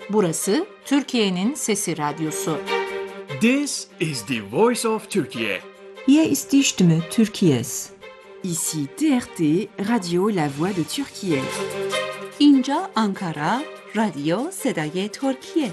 Burası Türkiye'nin Sesi Radyosu. This is the voice of Turkey. Hier ist die Stimme Türkiye's. Ici TRT, Radio La Voix de Türkiye. اینجا آنکارا، رادیو صدای ترکیه.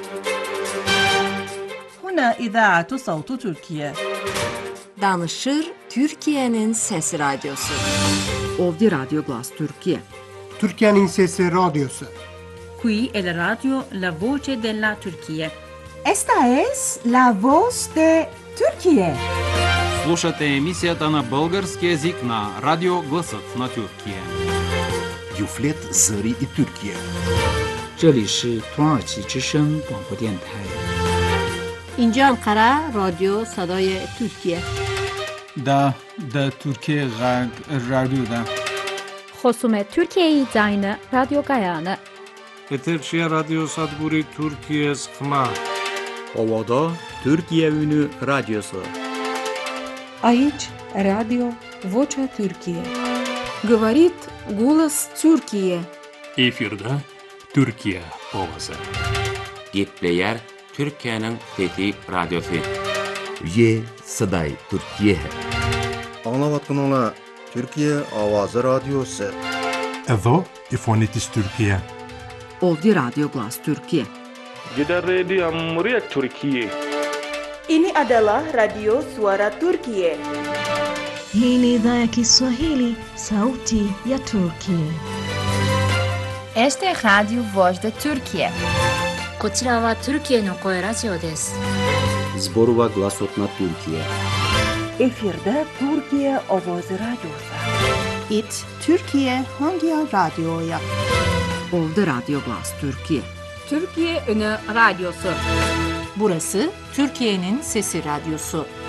هنا إذاعة صوت تركيا. Danışır Türkiye'nin Sesi Radyosu. Ovdje Radio Glas Türkiye. Türkiye'nin Sesi Radyosu. Qui è la radio La Voce della Turchia. Esta es la voz de Türkiye. Слушате емисията на български език на Радио Гласът на Türkiye. Юфлет Зари и Türkiye. 这里是土耳其之声广播电台。 اینجا انقره رادیو صدای ترکیه. دا Türkiye Radyo'da. خصوم ترکیه زاین رادیو گایانه. Eterşehir Radyo Sadburi Türkiye Sıkma. Ovada Türkiye Ünü Radyosu. Aici Radio Vocea Türkiye. Говорит голос Türkiye. Efirde Türkiye Ovası. Gitleyer Türkiye'nin Fethi Radyosu. Ye Saday Türkiye. Anlavatkanlar Türkiye Avazı Radyosu. Evo İfonitis Türkiye. Ovdje Radio Glas Türkiye. Gider Radio Muryat Türkiye. Ini adalah Radio Suara Turkiye. Hii ni idhaa ya Kiswahili, Sauti ya Turkiye. Este es Radio Voz de Turkiye. こちらはトルキエの声ラジオです。 Zborova Glasotna Türkiye. Efirde Türkiye Ovoz Radyosu. İt Türkiye hangi radyoya? Ovdje Radio Glas Türkiye. Türkiye Ünü Radyosu. Burası Türkiye'nin Sesi Radyosu.